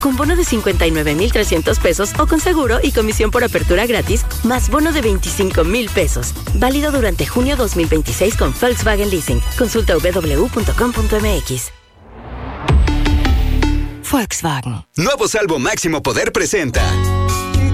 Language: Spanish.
con bono de 59,300 pesos o con seguro y comisión por apertura gratis, más bono de 25,000 pesos. Válido durante junio 2026 con Volkswagen Leasing. Consulta www.com.mx. Volkswagen. Nuevo Salvo Máximo Poder presenta